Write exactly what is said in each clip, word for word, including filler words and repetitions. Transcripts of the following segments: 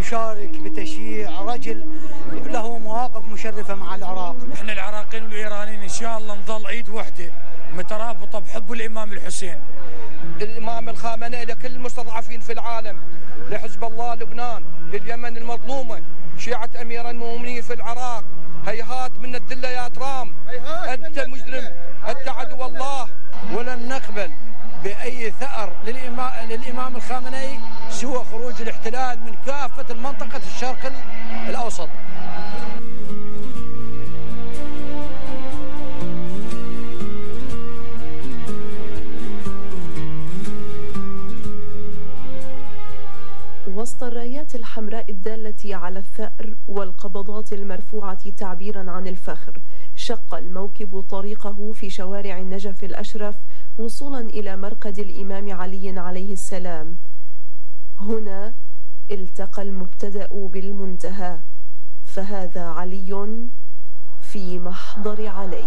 يشارك بتشييع رجل له مواقف مشرفة مع العراق. احنا العراقيين والإيرانيين إن شاء الله نظل عيد وحدة مترابطة بحب الإمام الحسين. الإمام الخامنئي لكل المستضعفين في العالم، لحزب الله لبنان، لليمن المظلومة، شيعة أمير المؤمنين في العراق، هيهات من الذلة يا ترام، أنت مجرم، أنت عدو الله. ولن نقبل بأي ثأر للإمام, للإمام الخامنئي سوى خروج الاحتلال من كافة المنطقة الشرق الأوسط. وسط الرايات الحمراء الدالة على الثأر والقبضات المرفوعة تعبيرا عن الفخر، شق الموكب طريقه في شوارع النجف الأشرف وصولا إلى مرقد الإمام علي عليه السلام. هنا التقى المبتدأ بالمنتهى، فهذا علي في محضر علي.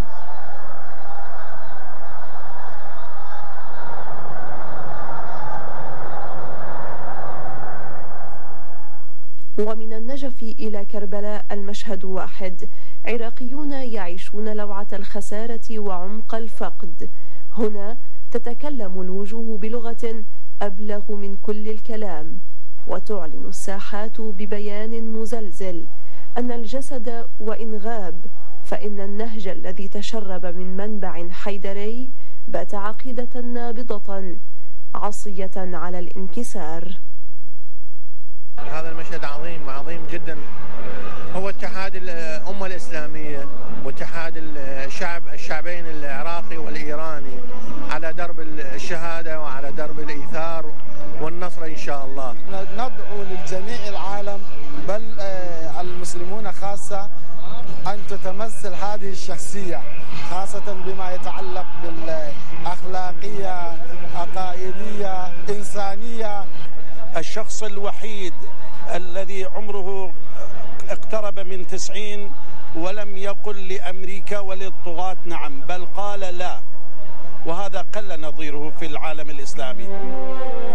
ومن النجف إلى كربلاء المشهد واحد، عراقيون يعيشون لوعة الخسارة وعمق الفقد. هنا تتكلم الوجوه بلغة أبلغ من كل الكلام، وتعلن الساحات ببيان مزلزل أن الجسد وإن غاب فإن النهج الذي تشرب من منبع حيدري بات عقيدة نابضة عصية على الانكسار. هذا المشهد عظيم عظيم جدا، هو اتحاد الأمة الإسلامية واتحاد الشعب الشعبين العراقي والإيراني على درب الشهادة وعلى درب الإيثار والنصر إن شاء الله. ندعو للجميع العالم بل المسلمون خاصة أن تتمثل هذه الشخصية خاصة بما يتعلق بالأخلاقية، عقائدية، إنسانية. الشخص الوحيد الذي عمره اقترب من تسعين ولم يقل لأمريكا وللطغاة نعم، بل قال لا، وهذا قل نظيره في العالم الإسلامي.